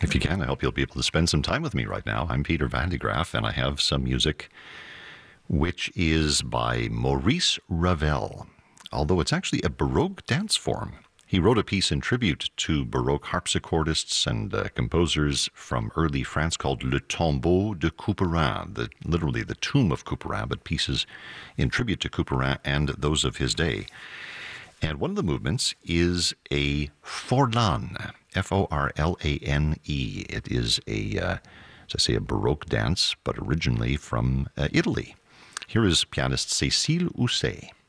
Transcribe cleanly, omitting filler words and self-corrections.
If you can, I hope you'll be able to spend some time with me right now. I'm Peter Van de Graaff, and I have some music which is by Maurice Ravel, although it's actually a Baroque dance form. He wrote a piece in tribute to Baroque harpsichordists and composers from early France called Le Tombeau de Couperin, literally the tomb of Couperin, but pieces in tribute to Couperin and those of his day. And one of the movements is a forlane, Forlane. It is as I say, a Baroque dance, but originally from Italy. Here is pianist Cécile Housset.